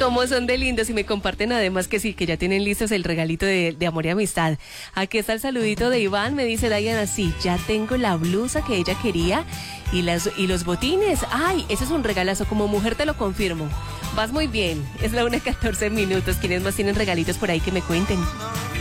Como son de lindos y me comparten además que sí, que ya tienen listos el regalito de amor y amistad. Aquí está el saludito de Iván, me dice Diana, sí, ya tengo la blusa que ella quería y los botines. Ay, ese es un regalazo, como mujer te lo confirmo. Vas muy bien, es la 1:14 minutos. ¿Quiénes más tienen regalitos por ahí que me cuenten?